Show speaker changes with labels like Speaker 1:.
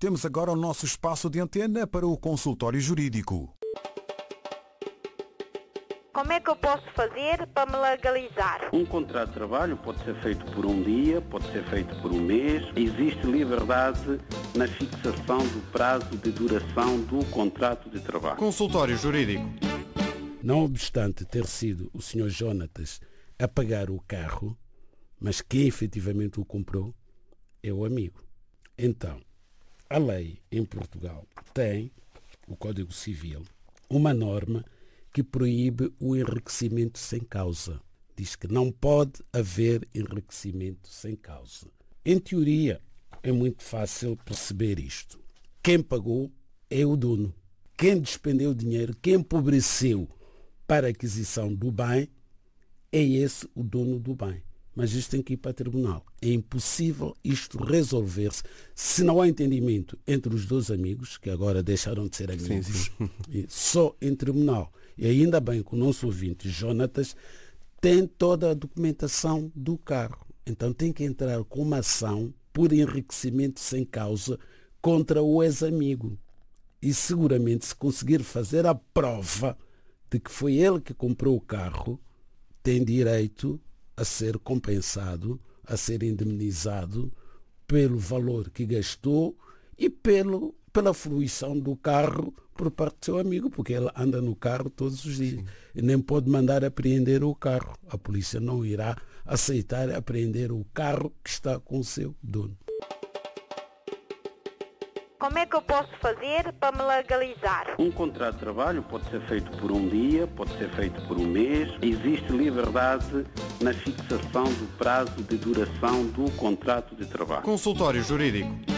Speaker 1: Temos agora o nosso espaço de antena para o consultório jurídico.
Speaker 2: Como é que eu posso fazer para me legalizar?
Speaker 3: Um contrato de trabalho pode ser feito por um dia, pode ser feito por um mês. Existe liberdade na fixação do prazo de duração do contrato de trabalho.
Speaker 1: Consultório jurídico.
Speaker 4: Não obstante ter sido o Sr. Jonatas a pagar o carro, mas quem efetivamente o comprou é o amigo. Então, a lei em Portugal tem, o Código Civil, uma norma que proíbe o enriquecimento sem causa. Diz que não pode haver enriquecimento sem causa. Em teoria, é muito fácil perceber isto. Quem pagou é o dono. Quem despendeu o dinheiro, quem empobreceu para a aquisição do bem, é esse o dono do bem. Mas isto tem que ir para tribunal. É impossível isto resolver-se se não há entendimento entre os dois amigos, que agora deixaram de ser amigos, sim. Só em tribunal. E ainda bem que o nosso ouvinte, Jonatas, tem toda a documentação do carro. Então tem que entrar com uma ação por enriquecimento sem causa contra o ex-amigo. E seguramente, se conseguir fazer a prova de que foi ele que comprou o carro, tem direito a ser compensado, a ser indemnizado pelo valor que gastou e pela fruição do carro por parte do seu amigo, porque ele anda no carro todos os dias. Sim. E nem pode mandar apreender o carro. A polícia não irá aceitar apreender o carro que está com o seu dono.
Speaker 2: Como é que eu posso fazer para me legalizar?
Speaker 3: Um contrato de trabalho pode ser feito por um dia, pode ser feito por um mês. Existe liberdade na fixação do prazo de duração do contrato de trabalho.
Speaker 1: Consultório jurídico.